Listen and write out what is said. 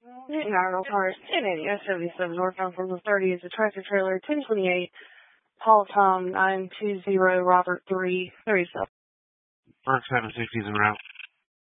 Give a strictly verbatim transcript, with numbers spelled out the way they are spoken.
Hitting our car, ten eighty S seventy-seven northbound from the thirty is a tractor trailer, ten twenty-eight, Paul Tom, nine two zero, Robert three, thirty-seven. Mark seven sixty is en route.